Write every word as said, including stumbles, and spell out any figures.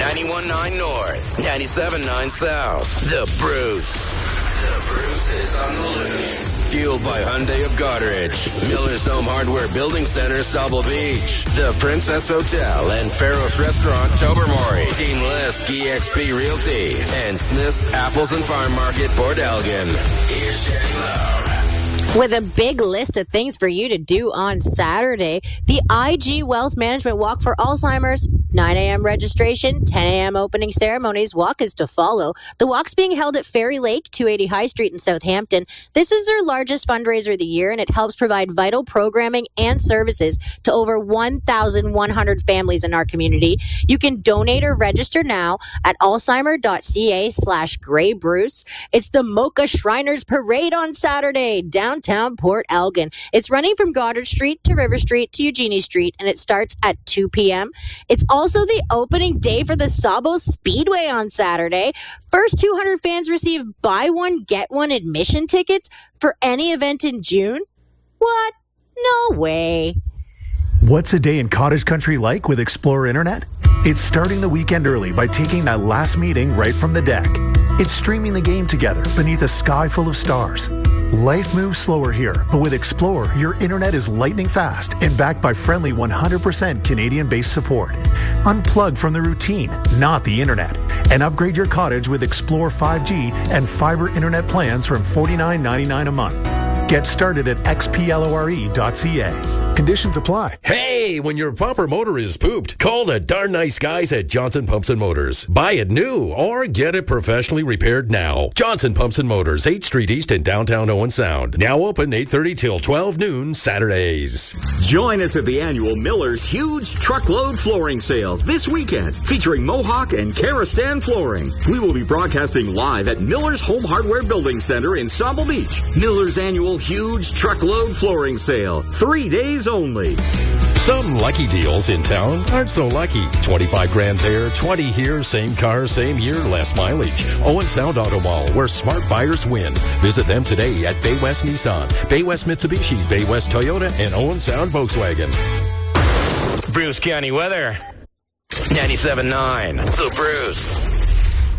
ninety-one point nine North, ninety-seven point nine South. The Bruce. The Bruce is on the loose. Fueled by Hyundai of Goderich, Miller's Home Hardware Building Center, Sauble Beach, The Princess Hotel and Faros Restaurant, Tobermory, Team List, E X P Realty, and Smith's Apples and Farm Market, Port Elgin. Here's Jenny Love. With a big list of things for you to do on Saturday, the I G Wealth Management Walk for Alzheimer's, nine a.m. registration, ten a.m. opening ceremonies, walk is to follow. The walk's being held at Ferry Lake, two eighty High Street in Southampton. This is their largest fundraiser of the year, and it helps provide vital programming and services to over one thousand one hundred families in our community. You can donate or register now at alzheimer.ca slash Grey Bruce. It's the Mocha Shriners Parade on Saturday, downtown Port Elgin. It's running from Goddard Street to River Street to Eugenie Street, and it starts at two p.m. It's also the opening day for the Sabo Speedway on Saturday. First two hundred fans receive buy one, get one admission tickets for any event in June. What? No way. What's a day in cottage country like with Explore Internet? It's starting the weekend early by taking that last meeting right from the deck. It's streaming the game together beneath a sky full of stars. Life moves slower here, but with Explore, your internet is lightning fast and backed by friendly one hundred percent Canadian-based support. Unplug from the routine, not the internet, and upgrade your cottage with Explore five G and fiber internet plans from forty-nine ninety-nine a month. Get started at x p lore dot c a. Conditions apply. Hey, when your bumper motor is pooped, call the darn nice guys at Johnson Pumps and Motors. Buy it new or get it professionally repaired now. Johnson Pumps and Motors, eighth Street East in downtown Owen Sound. Now open eight thirty till twelve noon Saturdays. Join us at the annual Miller's Huge Truckload Flooring Sale this weekend, featuring Mohawk and Karastan Flooring. We will be broadcasting live at Miller's Home Hardware Building Center in Sauble Beach. Miller's annual Huge Truckload Flooring Sale, three days only. Some lucky deals in town aren't so lucky. twenty-five grand there, twenty here, same car, same year, less mileage. Owen Sound Auto Mall, where smart buyers win. Visit them today at Bay West Nissan, Bay West Mitsubishi, Bay West Toyota, and Owen Sound Volkswagen. Bruce County weather. ninety-seven point nine. The Bruce.